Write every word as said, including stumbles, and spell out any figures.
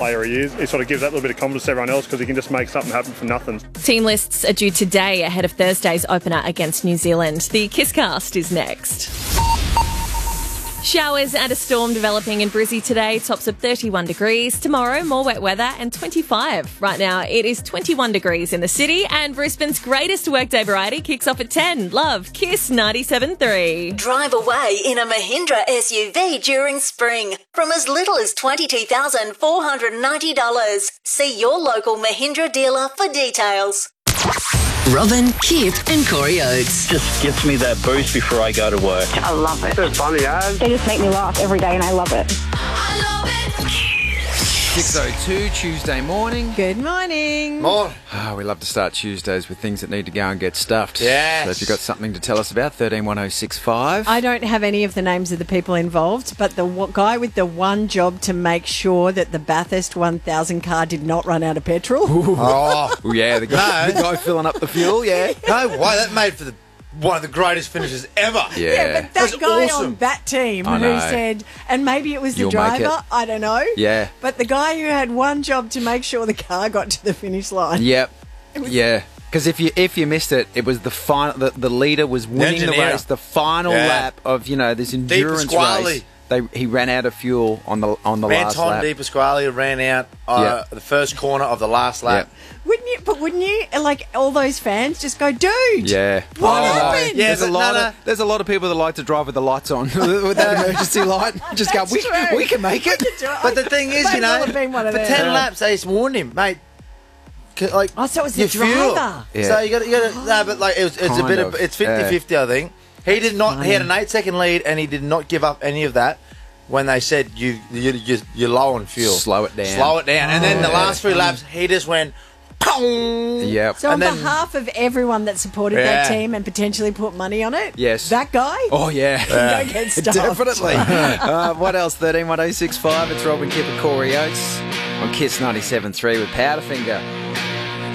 player he is. He sort of gives that little bit of confidence to everyone else because he can just make something happen from nothing. Team lists are due today ahead of Thursday's opener against New Zealand. The Kisscast is next. Showers and a storm developing in Brizzy today. Tops of thirty-one degrees. Tomorrow, more wet weather and twenty-five. Right now, it is twenty-one degrees in the city, and Brisbane's greatest workday variety kicks off at ten. Love, Kiss ninety-seven point three. Drive away in a Mahindra S U V during spring from as little as twenty-two thousand four hundred ninety dollars. See your local Mahindra dealer for details. Robin, Kip and Corey Oates. Just gives me that boost before I go to work. I love it. It's funny, eh? They just make me laugh every day and I love it. I love it. six oh two, Tuesday morning. Good morning. More. Oh, we love to start Tuesdays with things that need to go and get stuffed. Yes. So if you've got something to tell us about, thirteen one oh six five. I don't have any of the names of the people involved, but the w- guy with the one job to make sure that the Bathurst one thousand car did not run out of petrol. Oh, Oh, yeah, the guy, No. the guy filling up the fuel, yeah. no way. That made for the one of the greatest finishes ever. Yeah. Yeah, but that That's guy awesome. on that team I who know. said, and maybe it was the You'll make driver, it. I don't know. Yeah. But the guy who had one job to make sure the car got to the finish line. Yep. Yeah. Because if you if you missed it, it was the final. The, the leader was winning the engineer. race. The final Yeah. lap of you know this endurance Pasquale. race. They he ran out of fuel on the on the last Anton lap. Di Pasquale ran out uh, the first corner of the last lap. Wouldn't you, but wouldn't you, like, all those fans just go, dude? Yeah. What I know. happened? Yeah, there's a but lot no, of there's a lot of people that like to drive with the lights on with that emergency light. Just go, That's we, true. we can make it. But the thing is, May you well know, have been one of for them. ten laps they just warned him, mate. c- Like, Oh, so it was the your fuel. driver. Yeah. So you got, you got to, no, but like it was, it's a Kind bit of, of, it's fifty-fifty, I think. He did not. He had an eight-second lead, and he did not give up any of that when they said you, you, you you're low on fuel. Slow it down. Slow it down, and then the Yeah. last three laps, he just went. Pong! Yep. So on And then- behalf of everyone that supported that Yeah. team and potentially put money on it, Yes. that guy Oh yeah. can go get stuffed. Definitely. uh, what else? thirteen one oh six five. It's Robin, Kip and Corey Oates on Kiss ninety-seven point three with Powderfinger.